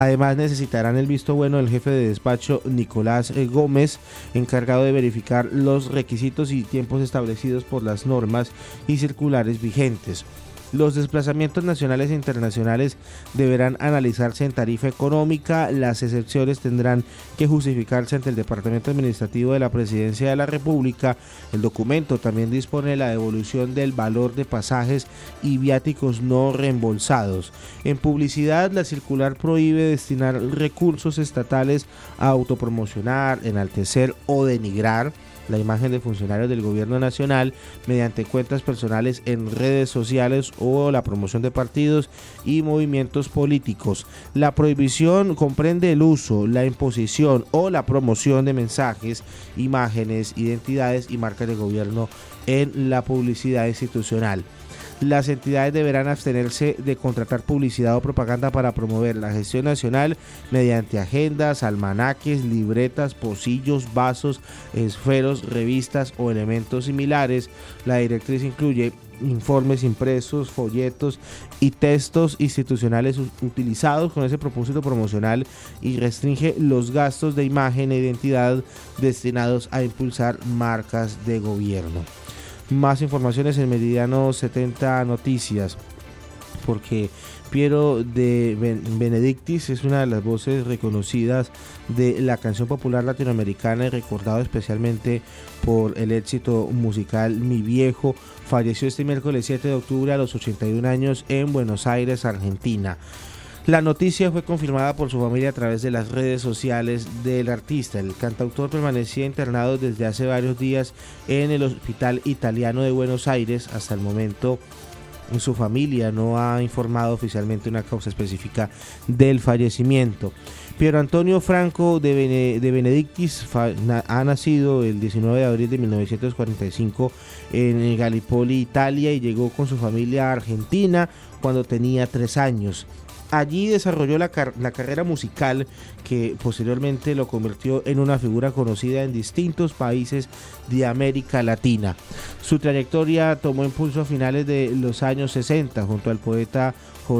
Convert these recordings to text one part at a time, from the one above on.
Además necesitarán el visto bueno del jefe de despacho Nicolás Gómez, encargado de verificar los requisitos y tiempos establecidos por las normas y circulares vigentes. Los desplazamientos nacionales e internacionales deberán analizarse en tarifa económica. Las excepciones tendrán que justificarse ante el Departamento Administrativo de la Presidencia de la República. El documento también dispone de la devolución del valor de pasajes y viáticos no reembolsados. En publicidad, la circular prohíbe destinar recursos estatales a autopromocionar, enaltecer o denigrar la imagen de funcionarios del gobierno nacional mediante cuentas personales en redes sociales o la promoción de partidos y movimientos políticos. La prohibición comprende el uso, la imposición o la promoción de mensajes, imágenes, identidades y marcas de gobierno en la publicidad institucional. Las entidades deberán abstenerse de contratar publicidad o propaganda para promover la gestión nacional mediante agendas, almanaques, libretas, pocillos, vasos, esferos, revistas o elementos similares. La directriz incluye informes impresos, folletos y textos institucionales utilizados con ese propósito promocional y restringe los gastos de imagen e identidad destinados a impulsar marcas de gobierno. Más informaciones en Meridiano 70 Noticias, porque Piero de Benedictis es una de las voces reconocidas de la canción popular latinoamericana y recordado especialmente por el éxito musical Mi Viejo. Falleció este miércoles 7 de octubre a los 81 años en Buenos Aires, Argentina. La noticia fue confirmada por su familia a través de las redes sociales del artista. El cantautor permanecía internado desde hace varios días en el Hospital Italiano de Buenos Aires. Hasta el momento, su familia no ha informado oficialmente una causa específica del fallecimiento. Piero Antonio Franco de Benedictis ha nacido el 19 de abril de 1945 en Gallipoli, Italia, y llegó con su familia a Argentina cuando tenía 3 años. Allí desarrolló la carrera musical que posteriormente lo convirtió en una figura conocida en distintos países de América Latina. Su trayectoria tomó impulso a finales de los años 60 junto al poeta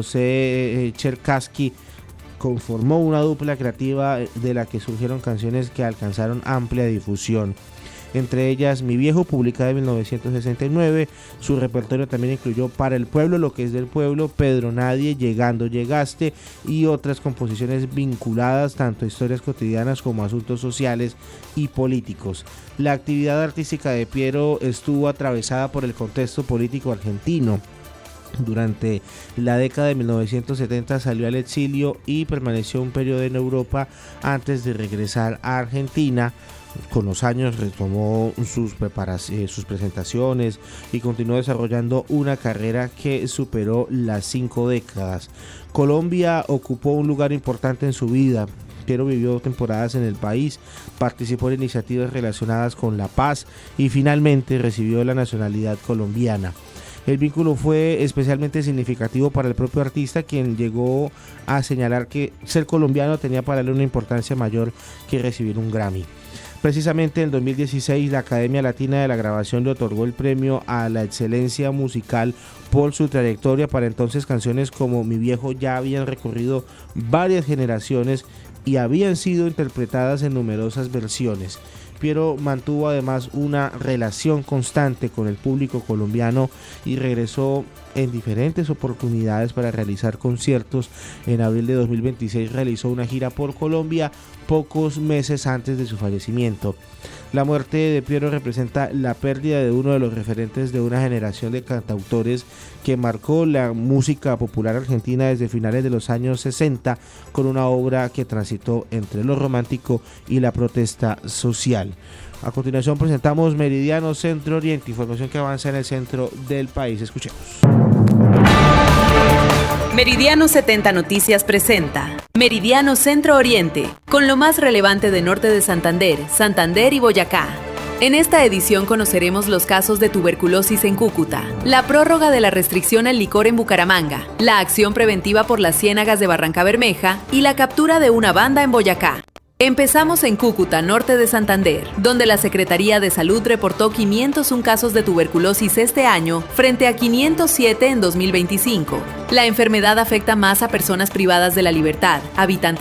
José Cherkassky. Conformó una dupla creativa de la que surgieron canciones que alcanzaron amplia difusión. Entre ellas Mi Viejo, publicada en 1969. Su repertorio también incluyó Para el Pueblo, Lo que es del Pueblo, Pedro Nadie, Llegando Llegaste y otras composiciones vinculadas tanto a historias cotidianas como a asuntos sociales y políticos. La actividad artística de Piero estuvo atravesada por el contexto político argentino. Durante la década de 1970 salió al exilio y permaneció un periodo en Europa antes de regresar a Argentina. Con los años retomó sus presentaciones y continuó desarrollando una carrera que superó las 5 décadas. Colombia ocupó un lugar importante en su vida. Piero vivió temporadas en el país, participó en iniciativas relacionadas con la paz y finalmente recibió la nacionalidad colombiana. El vínculo fue especialmente significativo para el propio artista, quien llegó a señalar que ser colombiano tenía para él una importancia mayor que recibir un Grammy. Precisamente en 2016 la Academia Latina de la Grabación le otorgó el premio a la excelencia musical por su trayectoria. Para entonces canciones como Mi Viejo ya habían recorrido varias generaciones y habían sido interpretadas en numerosas versiones. Piero mantuvo además una relación constante con el público colombiano y regresó en diferentes oportunidades para realizar conciertos. En abril de 2026 realizó una gira por Colombia pocos meses antes de su fallecimiento. La muerte de Piero representa la pérdida de uno de los referentes de una generación de cantautores que marcó la música popular argentina desde finales de los años 60 con una obra que transitó entre lo romántico y la protesta social. A continuación presentamos Meridiano Centro Oriente, información que avanza en el centro del país. Escuchemos. Meridiano 70 Noticias presenta Meridiano Centro Oriente, con lo más relevante de norte de Santander y Boyacá. En esta edición conoceremos los casos de tuberculosis en Cúcuta, la prórroga de la restricción al licor en Bucaramanga, la acción preventiva por las ciénagas de Barrancabermeja y la captura de una banda en Boyacá. Empezamos en Cúcuta, norte de Santander, donde la Secretaría de Salud reportó 501 casos de tuberculosis este año frente a 507 en 2025. La enfermedad afecta más a personas privadas de la libertad, habitantes